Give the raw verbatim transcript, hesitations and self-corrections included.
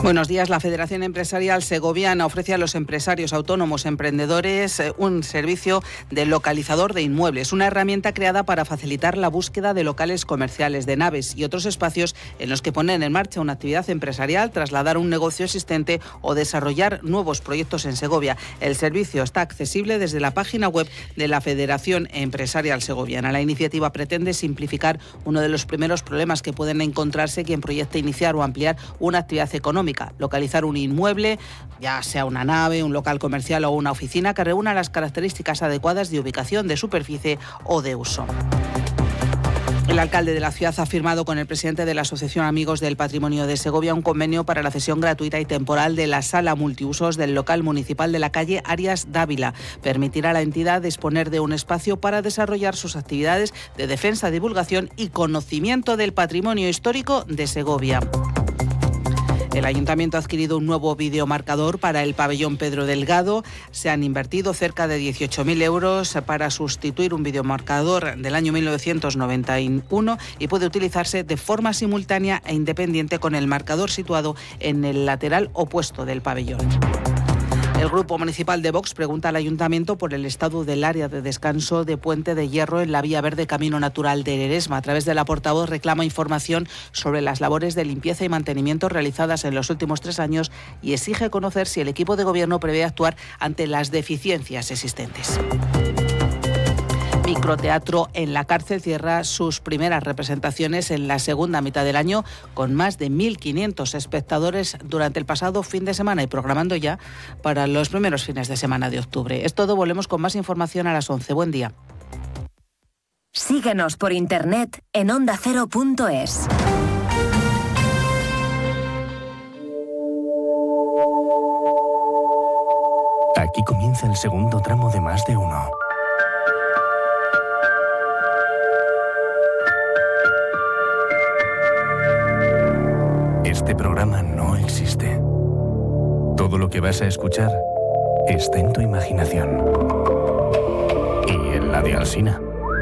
Buenos días. La Federación Empresarial Segoviana ofrece a los empresarios autónomos emprendedores un servicio de localizador de inmuebles, una herramienta creada para facilitar la búsqueda de locales comerciales, de naves y otros espacios en los que poner en marcha una actividad empresarial, trasladar un negocio existente o desarrollar nuevos proyectos en Segovia. El servicio está accesible desde la página web de la Federación Empresarial Segoviana. La iniciativa pretende simplificar uno de los primeros problemas que pueden encontrarse quien proyecta iniciar o ampliar una actividad económica. Localizar un inmueble, ya sea una nave, un local comercial o una oficina que reúna las características adecuadas de ubicación, de superficie o de uso. El alcalde de la ciudad ha firmado con el presidente de la Asociación Amigos del Patrimonio de Segovia un convenio para la cesión gratuita y temporal de la sala multiusos del local municipal de la calle Arias Dávila. Permitirá a la entidad disponer de un espacio para desarrollar sus actividades de defensa, divulgación y conocimiento del patrimonio histórico de Segovia. El Ayuntamiento ha adquirido un nuevo videomarcador para el pabellón Pedro Delgado. Se han invertido cerca de dieciocho mil euros para sustituir un videomarcador del año mil novecientos noventa y uno y puede utilizarse de forma simultánea e independiente con el marcador situado en el lateral opuesto del pabellón. El Grupo Municipal de Vox pregunta al Ayuntamiento por el estado del área de descanso de Puente de Hierro en la Vía Verde Camino Natural de Eresma. A través de la portavoz reclama información sobre las labores de limpieza y mantenimiento realizadas en los últimos tres años y exige conocer si el equipo de gobierno prevé actuar ante las deficiencias existentes. Microteatro en la Cárcel cierra sus primeras representaciones en la segunda mitad del año con más de mil quinientos espectadores durante el pasado fin de semana y programando ya para los primeros fines de semana de octubre. Es todo, volvemos con más información a las once. Buen día. Síguenos por internet en onda cero punto es. Aquí comienza el segundo tramo de Más de Uno. Este programa no existe. Todo lo que vas a escuchar está en tu imaginación. Y en la de Alsina.